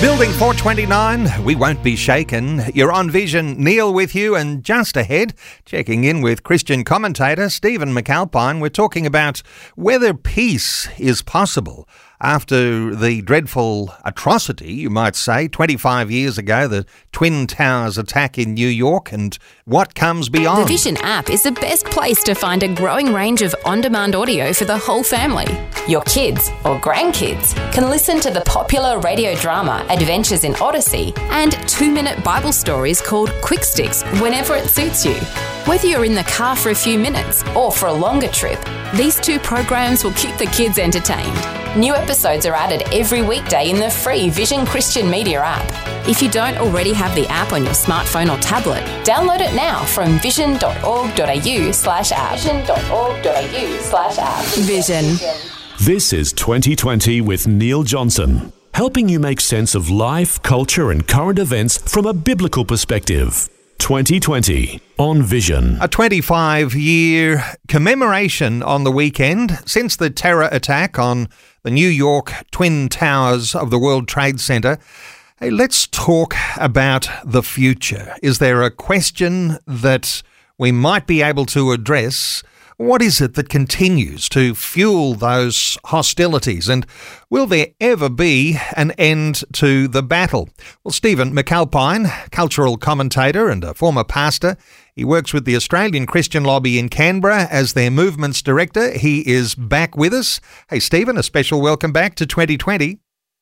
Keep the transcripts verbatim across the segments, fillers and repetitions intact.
Building four twenty-nine, we won't be shaken. You're on Vision. Neil with you, and just ahead, checking in with Christian commentator Stephen McAlpine. We're talking about whether peace is possible after the dreadful atrocity, you might say, twenty-five years ago, the Twin Towers attack in New York, and what comes beyond. The Vision app is the best place to find a growing range of on-demand audio for the whole family. Your kids or grandkids can listen to the popular radio drama Adventures in Odyssey and two-minute Bible stories called Quick Sticks whenever it suits you. Whether you're in the car for a few minutes or for a longer trip, these two programs will keep the kids entertained. New episodes are added every weekday in the free Vision Christian Media app. If you don't already have the app on your smartphone or tablet, download it now from vision.org.au slash app. vision.org.au slash app. Vision. This is twenty twenty with Neil Johnson, helping you make sense of life, culture and current events from a biblical perspective. twenty twenty on Vision. A twenty-five-year commemoration on the weekend since the terror attack on the New York Twin Towers of the World Trade Center. Hey, let's talk about the future. Is there a question that we might be able to address? What is it that continues to fuel those hostilities, and will there ever be an end to the battle? Well, Stephen McAlpine, cultural commentator and a former pastor, he works with the Australian Christian Lobby in Canberra as their movements director. He is back with us. Hey, Stephen, a special welcome back to twenty twenty.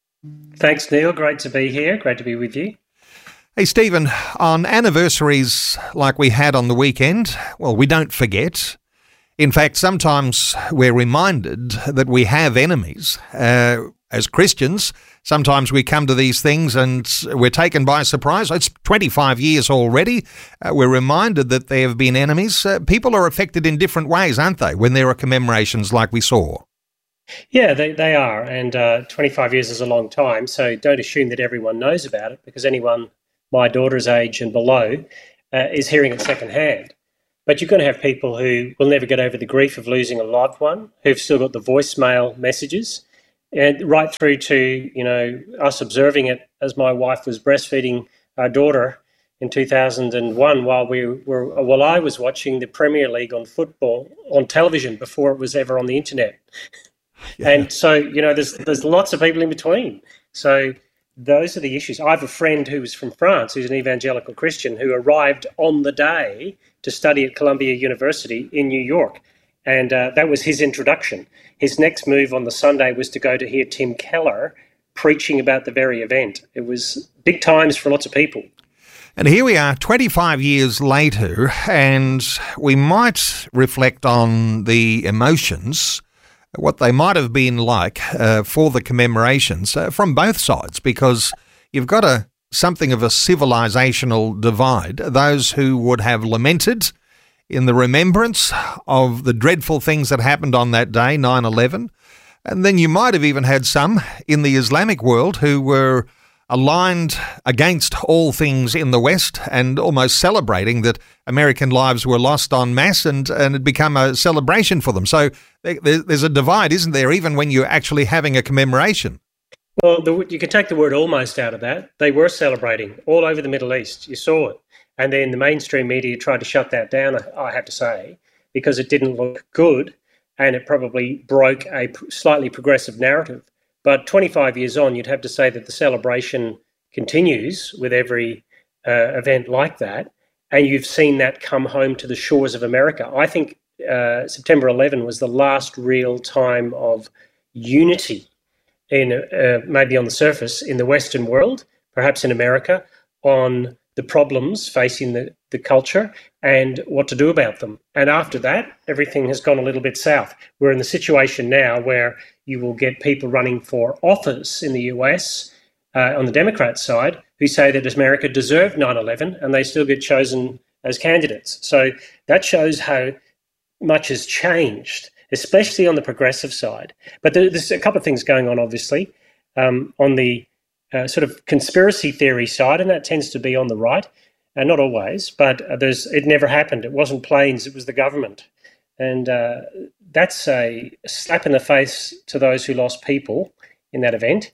Thanks, Neil. Great to be here. Great to be with you. Hey, Stephen, on anniversaries like we had on the weekend, well, we don't forget. In fact, sometimes we're reminded that we have enemies. Uh, as Christians, sometimes we come to these things and we're taken by surprise. It's twenty-five years already. Uh, we're reminded that there have been enemies. Uh, people are affected in different ways, aren't they, when there are commemorations like we saw? Yeah, they, they are. And uh, twenty-five years is a long time, so don't assume that everyone knows about it, because anyone my daughter's age and below uh, is hearing it secondhand. But you're going to have people who will never get over the grief of losing a loved one, who've still got the voicemail messages, and right through to, you know, us observing it as my wife was breastfeeding our daughter in two thousand one while we were while I was watching the Premier League on football on television before it was ever on the internet. Yeah. And so, you know, there's there's lots of people in between. So those are the issues. I have a friend who was from France, who's an evangelical Christian, who arrived on the day to study at Columbia University in New York. And uh, that was his introduction. His next move on the Sunday was to go to hear Tim Keller preaching about the very event. It was big times for lots of people. And here we are twenty-five years later, and we might reflect on the emotions, what they might have been like uh, for the commemorations uh, from both sides, because you've got a something of a civilizational divide. Those who would have lamented in the remembrance of the dreadful things that happened on that day, nine eleven. And then you might have even had some in the Islamic world who were aligned against all things in the West and almost celebrating that American lives were lost en masse, and, and it become a celebration for them. So there, there's a divide, isn't there, even when you're actually having a commemoration? Well, the, you can take the word almost out of that. They were celebrating all over the Middle East. You saw it. And then the mainstream media tried to shut that down, I have to say, because it didn't look good and it probably broke a slightly progressive narrative. But twenty-five years on, you'd have to say that the celebration continues with every uh, event like that. And you've seen that come home to the shores of America. I think uh, September eleventh was the last real time of unity in uh, maybe on the surface in the Western world, perhaps in America, on the problems facing the, the culture and what to do about them. And after that, everything has gone a little bit south. We're in the situation now where you will get people running for office in the U S uh, on the Democrat side who say that America deserved nine eleven, and they still get chosen as candidates. So that shows how much has changed, especially on the progressive side. But there's a couple of things going on, obviously, um, on the uh, sort of conspiracy theory side, and that tends to be on the right, and not always, but uh, there's it never happened. It wasn't planes, it was the government. And uh, that's a slap in the face to those who lost people in that event.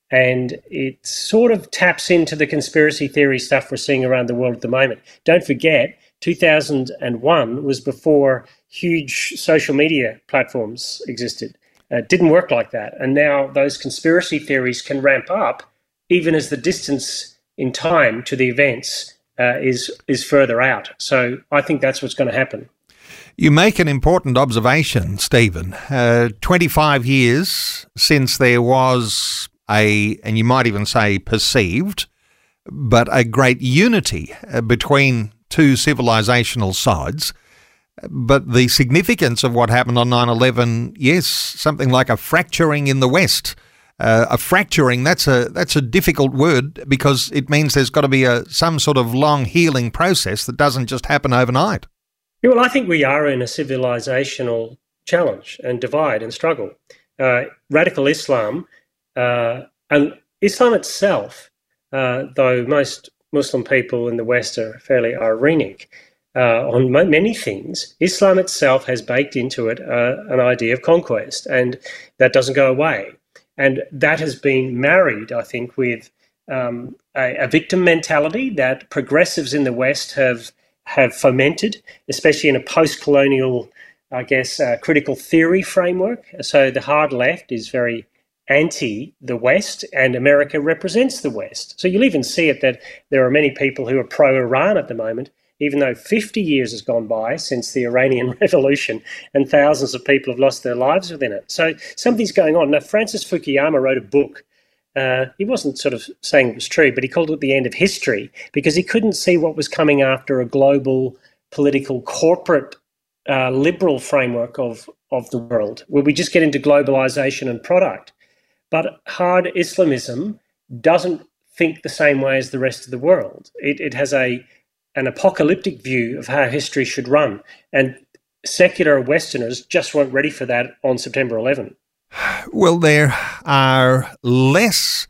And it sort of taps into the conspiracy theory stuff we're seeing around the world at the moment. Don't forget, two thousand one was before huge social media platforms existed. Uh, it didn't work like that. And now those conspiracy theories can ramp up even as the distance in time to the events uh, is is further out. So I think that's what's going to happen. You make an important observation, Stephen. Uh, twenty-five years since there was a, and you might even say perceived, but a great unity uh, between two civilizational sides. But the significance of what happened on nine eleven, yes, something like a fracturing in the West. Uh, a fracturing, that's a that's a difficult word because it means there's got to be a some sort of long healing process that doesn't just happen overnight. Yeah, well, I think we are in a civilizational challenge and divide and struggle. Uh, radical Islam, uh, and Islam itself, uh, though most Muslim people in the West are fairly Irenic uh, on many things, Islam itself has baked into it uh, an idea of conquest, and that doesn't go away. And that has been married, I think, with um, a, a victim mentality that progressives in the West have have fomented, especially in a post-colonial, I guess, uh, critical theory framework. So the hard left is very anti the West, and America represents the West. So you'll even see it that there are many people who are pro-Iran at the moment, even though fifty years has gone by since the Iranian Revolution and thousands of people have lost their lives within it. So something's going on. Now, Francis Fukuyama wrote a book. Uh, he wasn't sort of saying it was true, but he called it the end of history because he couldn't see what was coming after a global, political, corporate, uh, liberal framework of, of the world, where we just get into globalization and product. But hard Islamism doesn't think the same way as the rest of the world. It, it has a an apocalyptic view of how history should run, and secular Westerners just weren't ready for that on September eleventh. Well, there are less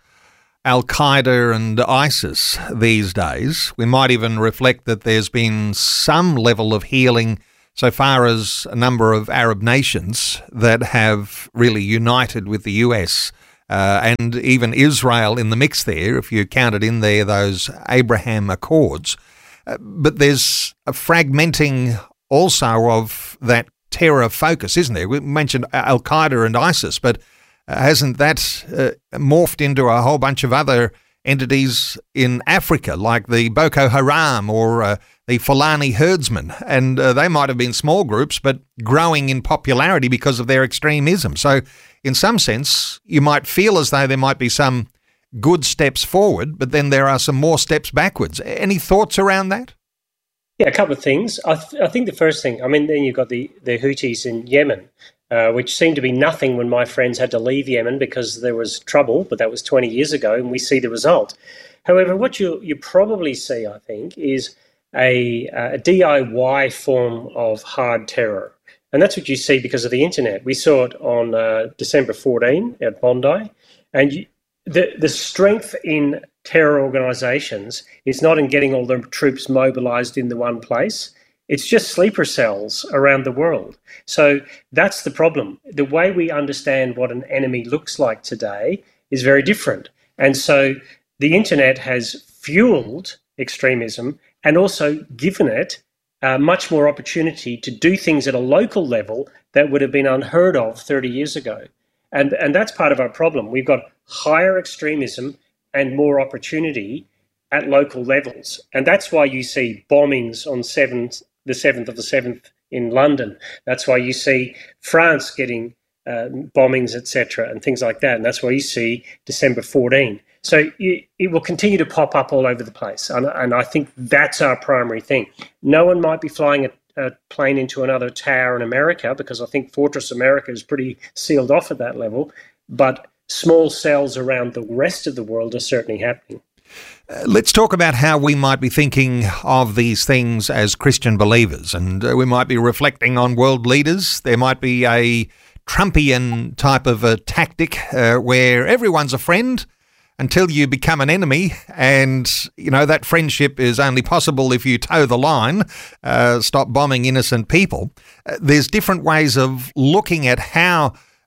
Al-Qaeda and ISIS these days. We might even reflect that there's been some level of healing so far as a number of Arab nations that have really united with the U S uh, and even Israel in the mix there, if you counted in there those Abraham Accords. Uh, but there's a fragmenting also of that terror focus, isn't there? We mentioned Al-Qaeda and ISIS, but uh, hasn't that uh, morphed into a whole bunch of other entities in Africa, like the Boko Haram or uh, the Fulani herdsmen? And uh, they might have been small groups, but growing in popularity because of their extremism. So in some sense, you might feel as though there might be some good steps forward, but then there are some more steps backwards. Any thoughts around that? Yeah, a couple of things. I, th- I think the first thing, I mean, then you've got the, the Houthis in Yemen, uh, which seemed to be nothing when my friends had to leave Yemen because there was trouble, but that was twenty years ago, and we see the result. However, what you you probably see, I think, is a, a D I Y form of hard terror. And that's what you see because of the internet. We saw it on uh, December fourteenth at Bondi, and you, the the strength in terror organisations is not in getting all the troops mobilised in the one place. It's just sleeper cells around the world. So that's the problem. The way we understand what an enemy looks like today is very different. And so the internet has fuelled extremism and also given it uh, much more opportunity to do things at a local level that would have been unheard of thirty years ago. And, and that's part of our problem. We've got higher extremism and more opportunity at local levels. And that's why you see bombings on seventh, the seventh of the seventh in London. That's why you see France getting uh, bombings, et cetera, and things like that. And that's why you see December fourteenth. So you, it will continue to pop up all over the place. And, and I think that's our primary thing. No one might be flying a, a plane into another tower in America because I think Fortress America is pretty sealed off at that level. But small cells around the rest of the world are certainly happening. Uh, let's talk about how we might be thinking of these things as Christian believers. And uh, we might be reflecting on world leaders. There might be a Trumpian type of a tactic uh, where everyone's a friend until you become an enemy. And, you know, that friendship is only possible if you toe the line, uh, stop bombing innocent people. Uh, there's different ways of looking at how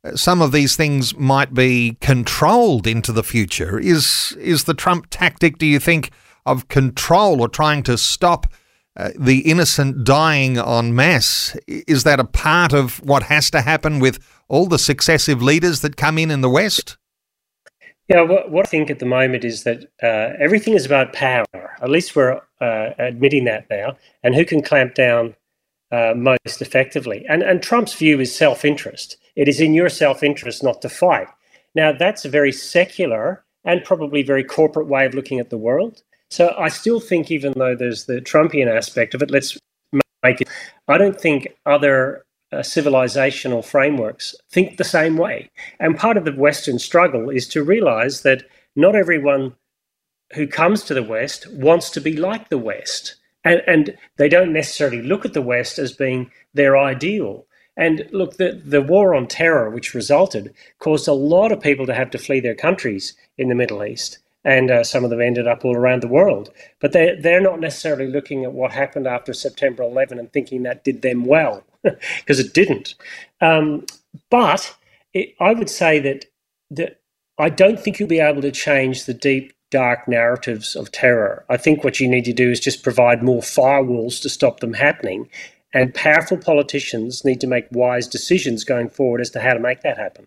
some of these things might be controlled into the future. Is is the Trump tactic, do you think, of control or trying to stop uh, the innocent dying en masse, is that a part of what has to happen with all the successive leaders that come in in the West? Yeah, what, what I think at the moment is that uh, everything is about power. At least we're uh, admitting that now, and who can clamp down uh, most effectively. And, and Trump's view is self-interest. It is in your self-interest not to fight. Now, that's a very secular and probably very corporate way of looking at the world. So I still think, even though there's the Trumpian aspect of it, let's make it, I don't think other uh, civilizational frameworks think the same way. And part of the Western struggle is to realize that not everyone who comes to the West wants to be like the West. And, and they don't necessarily look at the West as being their ideal. And look, the, the war on terror, which resulted, caused a lot of people to have to flee their countries in the Middle East. And uh, some of them ended up all around the world. But they, they're not necessarily looking at what happened after September eleventh and thinking that did them well, because it didn't. Um, but it, I would say that, that I don't think you'll be able to change the deep, dark narratives of terror. I think what you need to do is just provide more firewalls to stop them happening. And powerful politicians need to make wise decisions going forward as to how to make that happen.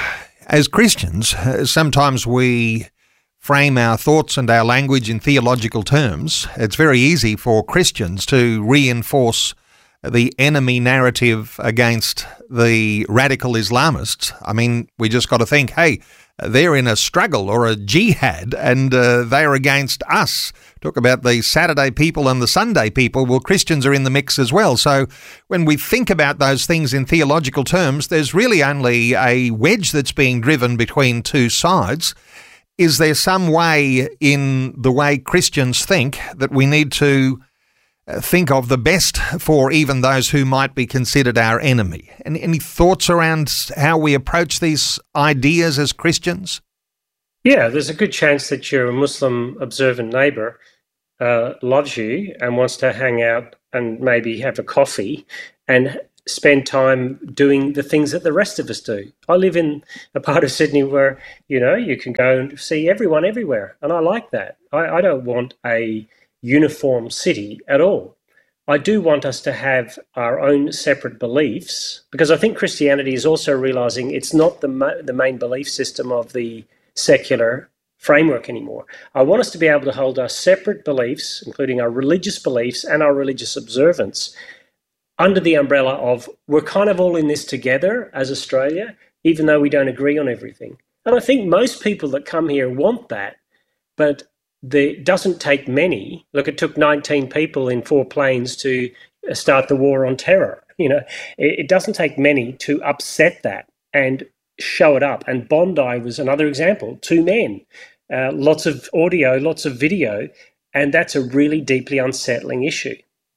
As Christians, sometimes we frame our thoughts and our language in theological terms. It's very easy for Christians to reinforce the enemy narrative against the radical Islamists. I mean, we just got to think, hey, they're in a struggle or a jihad and uh, they're against us. Talk about the Saturday people and the Sunday people. Well, Christians are in the mix as well. So when we think about those things in theological terms, there's really only a wedge that's being driven between two sides. Is there some way in the way Christians think that we need to think of the best for even those who might be considered our enemy? And any thoughts around how we approach these ideas as Christians? Yeah, there's a good chance that your Muslim observant neighbour uh, loves you and wants to hang out and maybe have a coffee and spend time doing the things that the rest of us do. I live in a part of Sydney where, you know, you can go and see everyone everywhere, and I like that. I, I don't want a uniform city at all. I do want us to have our own separate beliefs, because I think Christianity is also realising it's not the ma- the main belief system of the secular framework anymore. I want us to be able to hold our separate beliefs, including our religious beliefs and our religious observance, under the umbrella of we're kind of all in this together as Australia, even though we don't agree on everything. And I think most people that come here want that, but it doesn't take many. Look, it took nineteen people in four planes to start the war on terror. You know, it, it doesn't take many to upset that and show it up. And Bondi was another example. Two men, uh, lots of audio, lots of video, and that's a really deeply unsettling issue.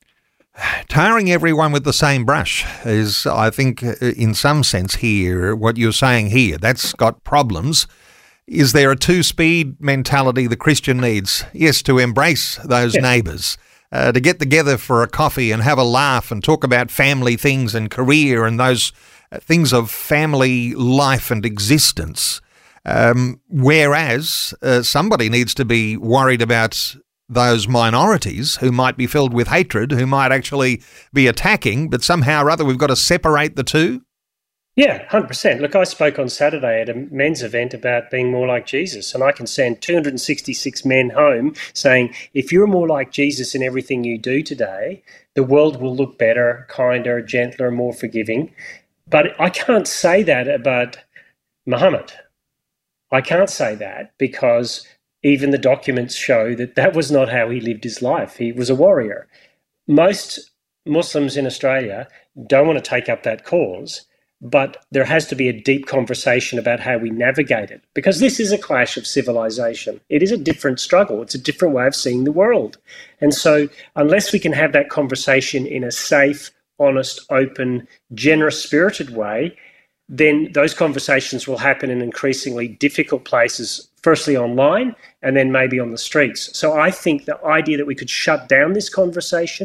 Tarring everyone with the same brush is, I think, in some sense here, what you're saying here, that's got problems. Is there a two-speed mentality the Christian needs? Yes, to embrace those yes. neighbours, uh, to get together for a coffee and have a laugh and talk about family things and career and those uh, things of family life and existence. Um, whereas uh, somebody needs to be worried about those minorities who might be filled with hatred, who might actually be attacking, but somehow or other we've got to separate the two? Yeah, one hundred percent. Look, I spoke on Saturday at a men's event about being more like Jesus, and I can send two hundred sixty-six men home saying, if you're more like Jesus in everything you do today, the world will look better, kinder, gentler, more forgiving. But I can't say that about Muhammad. I can't say that because even the documents show that that was not how he lived his life. He was a warrior. Most Muslims in Australia don't want to take up that cause, but there has to be a deep conversation about how we navigate it, because this is a clash of civilization. It is a different struggle. It's a different way of seeing the world. And so unless we can have that conversation in a safe, honest, open, generous-spirited way, then those conversations will happen in increasingly difficult places, firstly online and then maybe on the streets. So I think the idea that we could shut down this conversation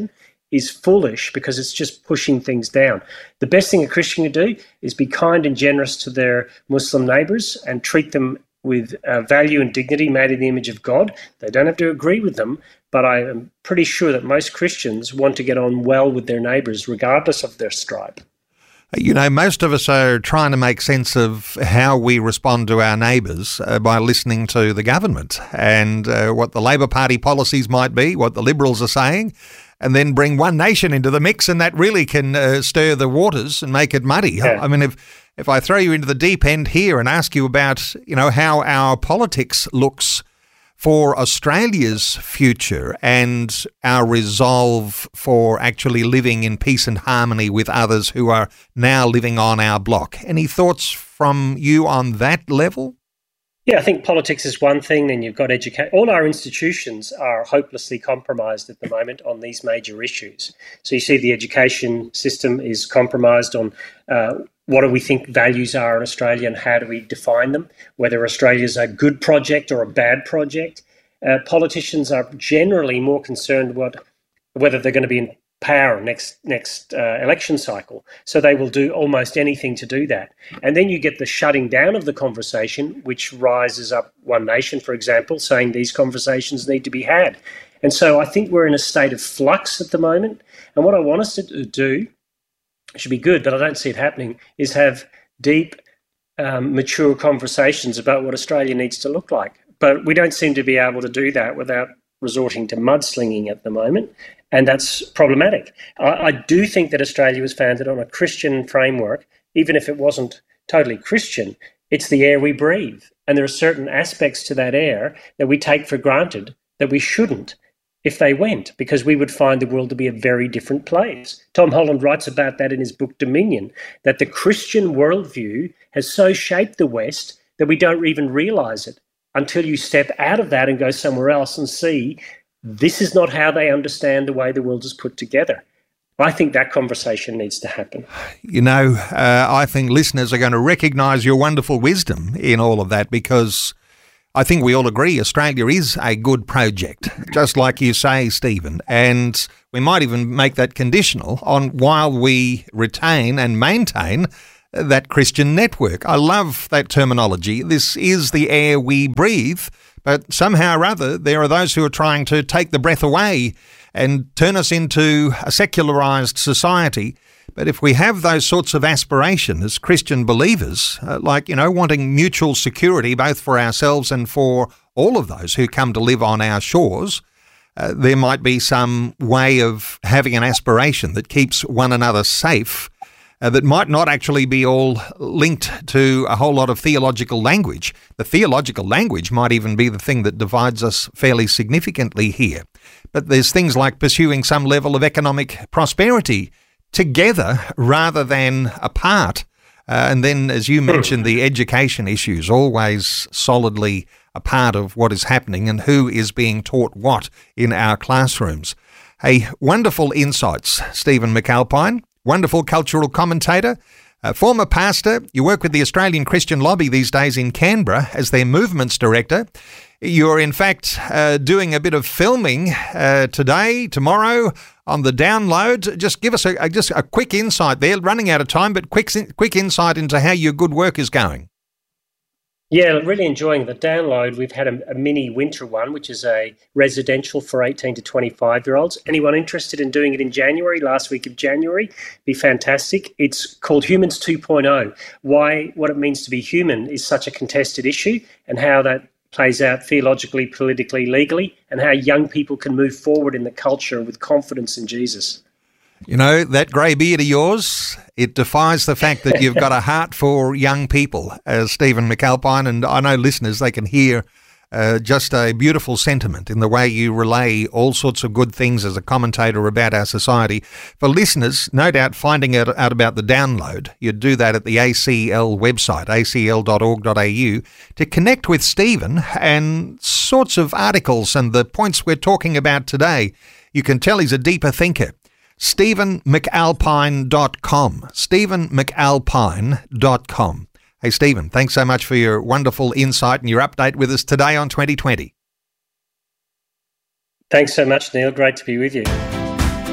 is foolish because it's just pushing things down. The best thing a Christian can do is be kind and generous to their Muslim neighbours and treat them with uh, value and dignity made in the image of God. They don't have to agree with them, but I am pretty sure that most Christians want to get on well with their neighbours regardless of their stripe. You know, most of us are trying to make sense of how we respond to our neighbours uh, by listening to the government and uh, what the Labor Party policies might be, what the Liberals are saying, and then bring One Nation into the mix, and that really can uh, stir the waters and make it muddy. Yeah. I mean, if if I throw you into the deep end here and ask you about, you know, how our politics looks for Australia's future and our resolve for actually living in peace and harmony with others who are now living on our block. Any thoughts from you on that level? Yeah, I think politics is one thing, and you've got education. All our institutions are hopelessly compromised at the moment on these major issues. So you see the education system is compromised on uh, what do we think values are in Australia and how do we define them, whether Australia's a good project or a bad project. Uh, politicians are generally more concerned what, whether they're going to be in power next next uh, election cycle. So they will do almost anything to do that. And then you get the shutting down of the conversation, which rises up One Nation, for example, saying these conversations need to be had. And so I think we're in a state of flux at the moment. And what I want us to do, should be good, but I don't see it happening, is have deep, um, mature conversations about what Australia needs to look like. But we don't seem to be able to do that without resorting to mudslinging at the moment, and that's problematic. I, I do think that Australia was founded on a Christian framework, even if it wasn't totally Christian. It's the air we breathe, and there are certain aspects to that air that we take for granted that we shouldn't if they went, because we would find the world to be a very different place. Tom Holland writes about that in his book Dominion, that the Christian worldview has so shaped the West that we don't even realise it until you step out of that and go somewhere else and see this is not how they understand the way the world is put together. I think that conversation needs to happen. You know, uh, I think listeners are going to recognise your wonderful wisdom in all of that, because I think we all agree Australia is a good project, just like you say, Stephen, and we might even make that conditional on while we retain and maintain that Christian network. I love that terminology. This is the air we breathe, but somehow or other there are those who are trying to take the breath away and turn us into a secularised society. But if we have those sorts of aspirations as Christian believers, uh, like, you know, wanting mutual security both for ourselves and for all of those who come to live on our shores, uh, there might be some way of having an aspiration that keeps one another safe, uh, that might not actually be all linked to a whole lot of theological language. The theological language might even be the thing that divides us fairly significantly here. But there's things like pursuing some level of economic prosperity together rather than apart. Uh, and then, as you mentioned, the education issues, always solidly a part of what is happening and who is being taught what in our classrooms. Hey, wonderful insights, Stephen McAlpine, wonderful cultural commentator, a former pastor. You work with the Australian Christian Lobby these days in Canberra as their movements director. You're, in fact, uh, doing a bit of filming uh, today, tomorrow, on the download. Just give us a, a just a quick insight there. Running out of time, but quick quick insight into how your good work is going. Yeah, really enjoying the download. We've had a, a mini winter one, which is a residential for eighteen to twenty-five-year-olds. Anyone interested in doing it in January, last week of January, be fantastic. It's called Humans two point oh. Why, what it means to be human is such a contested issue, and how that plays out theologically, politically, legally, and how young people can move forward in the culture with confidence in Jesus. You know, that grey beard of yours, it defies the fact that you've got a heart for young people, as Stephen McAlpine, and I know listeners, they can hear uh, just a beautiful sentiment in the way you relay all sorts of good things as a commentator about our society. For listeners, no doubt finding out, out about the download, you'd do that at the A C L website, a c l dot org dot a u, to connect with Stephen and sorts of articles and the points we're talking about today. You can tell he's a deeper thinker. Stephen McAlpine dot com. Stephen McAlpine dot com. Hey, Stephen, thanks so much for your wonderful insight and your update with us today on twenty twenty. Thanks so much, Neil. Great to be with you.